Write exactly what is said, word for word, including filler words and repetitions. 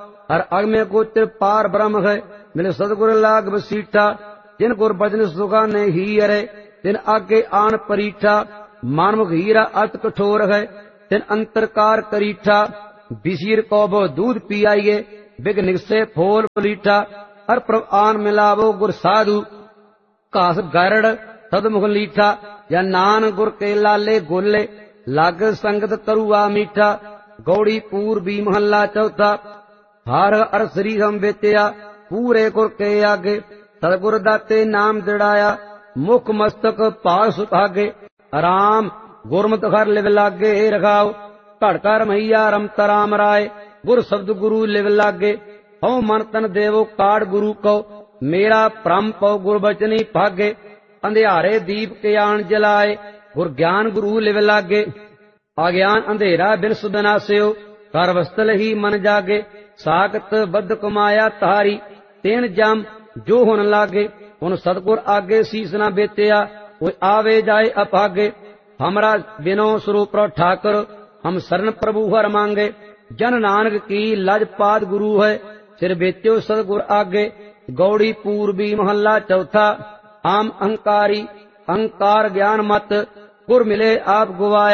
हर अगम्य गोचर पार ब्रह्म है। मिले सतगुर लाग बसीठा, जिन गुर बचन सुगाने ही अरे, तिन आगे आन परीठा। मानमुख हीरा अत कठोर है, तिन अंतरकार करीठा। बिसीर को बो दूध पियाइए, बिग निगसे फोल पलीठा। हर प्रभ आन मिलावो गुर साधु, घास गरड़ सदमुख लीठा। या नान गुर के लाले गोले, लाग संगत तरुआ मीठा। गौड़ी पूर्वी महला चौथा, हार अर श्री हम बेचया। पूरे गुर के आगे, सतगुर दाते नाम दृढ़ाया। मुख मस्तक भाग सुभागे, राम गुरमत हर लिव लागे रखाओ। घड़कर मैया रमत राम राय, गुर शब्द गुरु लिव लागे। हऊँ मन तन देवो काड़ गुरु को, मेरा परम पौ गुर बचनी भागे। अंधियारे दीप के आन जलाए, गुर ज्ञान गुरु लिव लागे। अज्ञान अंधेरा बिरस बिनास्यो, कर वस्तल ही मन जागे। सागत बद्ध कमाया तारी, तेन जम जो हुन लागे। हुन सतगुर आगे शीस न बेचया, कोई आवे जाए अपागे। हमरा बिनो स्वरूप ठाकर, हम शरण प्रभु हर मांगे। जन नानक की लजपात गुरु है, सिर बेचो सतगुर आगे। गौड़ी पूर्वी महला चौथा, आम अहंकारी अहंकार ज्ञान मत, गुर मिले आप गुवाए।